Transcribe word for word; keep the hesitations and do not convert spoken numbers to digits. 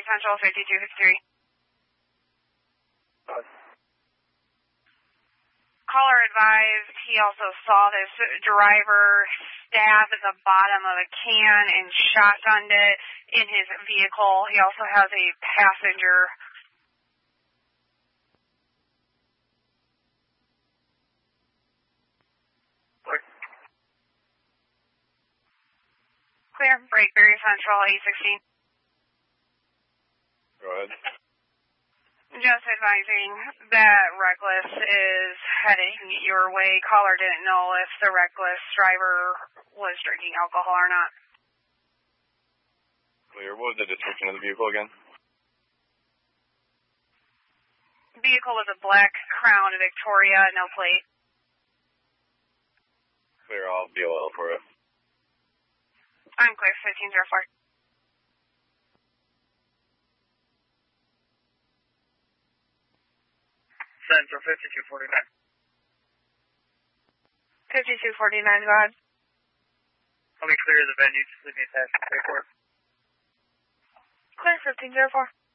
Central fifty-two fifty-three. Caller advised he also saw this driver stab the bottom of a can and shotgunned it in his vehicle. He also has a passenger. Clear. Brakeberry Central eight sixteen. Go ahead. Just advising that Reckless is heading your way. Caller didn't know if the Reckless driver was drinking alcohol or not. Clear. What was the description of the vehicle again? The vehicle was a black Crown Victoria, no plate. Clear. I'll B L L for it. I'm clear. fifteen oh four. Central fifty-two forty-nine. fifty-two forty-nine, go ahead. Let me clear the venue. Just leave me attached to the paperwork. Clear, fifteen oh four.